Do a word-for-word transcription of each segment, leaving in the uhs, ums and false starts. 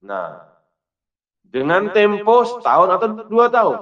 Nah, dengan tempo setahun atau dua tahun.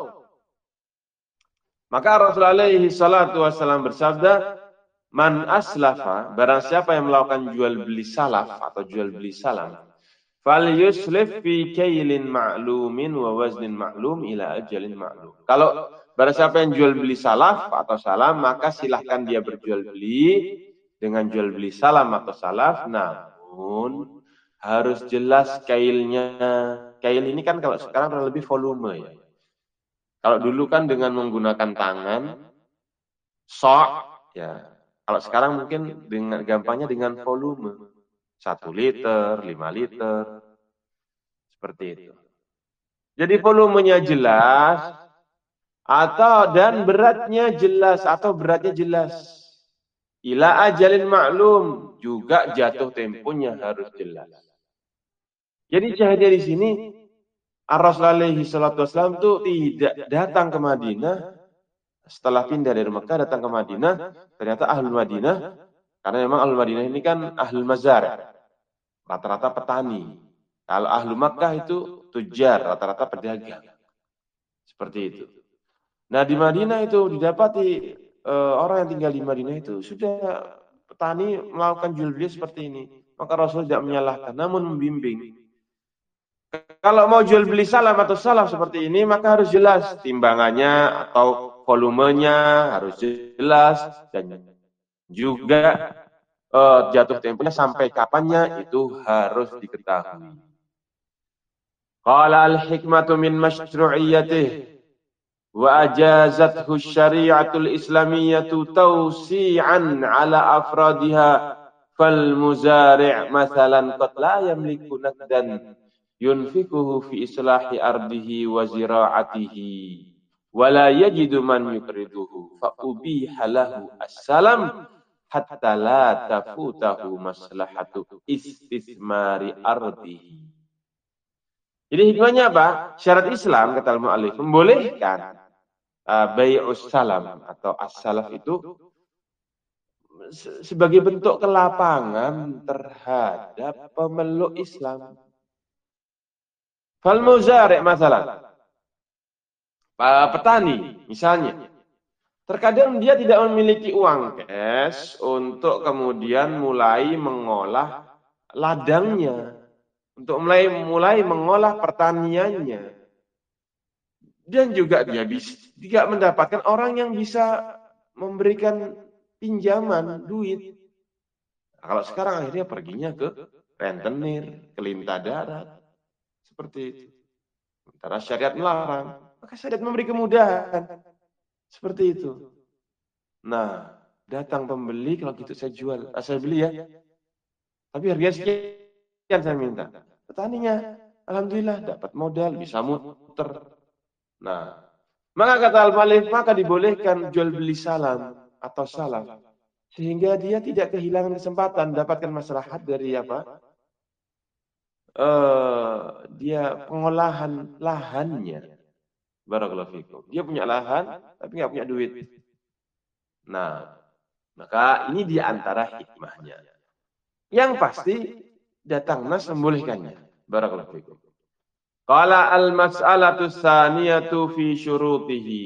Maka Rasulullah alaihi salatu wassalam bersabda, man aslafa, barang siapa yang melakukan jual beli salaf atau jual beli salam, fal yuslif fi kailin ma'lumin wa waznin ma'lum ila ajalin ma'lum. Kalau barang siapa yang jual beli salaf atau salam, maka silahkan dia berjual beli dengan jual beli salam atau salaf, namun harus jelas kailnya. Kail ini kan kalau sekarang lebih volume ya. Kalau dulu kan dengan menggunakan tangan, sok, ya. Kalau sekarang mungkin dengan gampangnya dengan volume. Satu liter, lima liter, seperti itu. Jadi volumenya jelas, atau dan beratnya jelas, atau beratnya jelas. Ila ajalin maklum, juga jatuh temponya harus jelas. Jadi cahaya di sini, Rasulullah alaihi salatu wassalam itu tidak datang ke Madinah. Setelah pindah dari Mekah datang ke Madinah, ternyata ahlul Madinah, karena memang ahlul Madinah ini kan ahlul mazar, rata-rata petani. Kalau ahlul Mekah itu tujar, rata-rata pedagang. Seperti itu. Nah di Madinah itu didapati e, orang yang tinggal di Madinah itu sudah petani melakukan jual beli seperti ini. Maka Rasul tidak menyalahkan, namun membimbing. Kalau mau jual beli salam atau salaf seperti ini, maka harus jelas timbangannya atau volumenya harus jelas, dan juga uh, jatuh temponya sampai kapannya itu harus diketahui. Qala al-hikmatu min masyru'iyyatih wa ajazathu syari'atul islamiyyatu tawsi'an ala afradiha fal muzari' mathalan qad la yamliku nakdan yunfikuhu fi islahi ardihi wa zira'atihi wa la yajidu man yukriduhu fa ubiha lahu as-salam hatta la tafutahu maslahatu istismari ardihi. Jadi hikmahnya apa? Syarat Islam, kata al-mu'allif, membolehkan uh, bai'us salam atau as-salaf itu sebagai bentuk kelapangan terhadap pemeluk Islam. Fal muzari' masalah, petani misalnya, terkadang dia tidak memiliki uang cash untuk kemudian mulai mengolah ladangnya, untuk mulai mulai mengolah pertaniannya, dan juga dia bisa tidak mendapatkan orang yang bisa memberikan pinjaman duit. Nah, kalau sekarang akhirnya perginya ke rentenir, ke lintah darat. Seperti itu. Sementara syariat melarang, maka syariat memberi kemudahan. Seperti itu. Nah, datang pembeli, kalau gitu saya jual, ah, saya beli ya. Tapi harganya sekian saya minta. Petaninya, alhamdulillah dapat modal, bisa muter. Nah, maka kata al-mu'allif, maka dibolehkan jual beli salam atau salaf, sehingga dia tidak kehilangan kesempatan mendapatkan maslahat dari apa? Uh, dia pengolahan lahannya. Barakallahu fikum. Dia punya lahan tapi nggak punya duit. Nah, maka ini di antara hikmahnya. Yang pasti datang nas membolehkannya. Barakallahu fikum. Qala al-mas'alatu tsaniyatu fi syurutihi.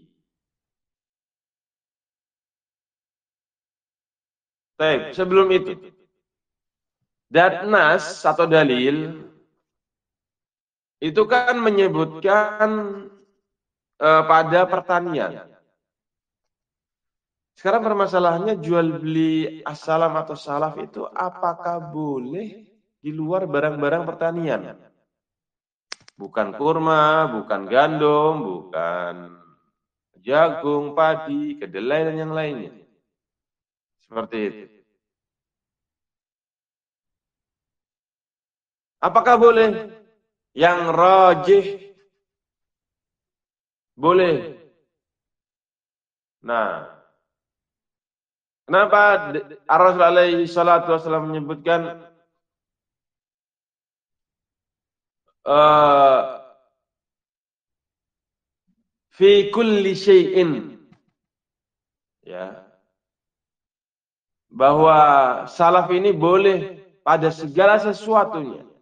Baik, sebelum itu, dan nas atau dalil itu kan menyebutkan eh, pada pertanian. Sekarang permasalahannya jual beli as-salam atau salaf itu apakah boleh di luar barang-barang pertanian? Bukan kurma, bukan gandum, bukan jagung, padi, kedelai dan yang lainnya. Seperti itu. Apakah boleh? Yang rajih boleh. Nah, kenapa Rasulullah alaihi salatu wasallam menyebutkan uh, fi kulli syai'in, ya, bahwa salaf ini boleh pada segala sesuatunya.